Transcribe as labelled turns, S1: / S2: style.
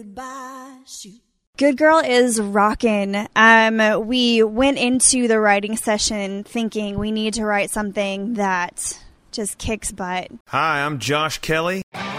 S1: Good Girl is rockin'. We went into the writing session thinking we need to write something that just kicks butt.
S2: Hi, I'm Josh Kelly.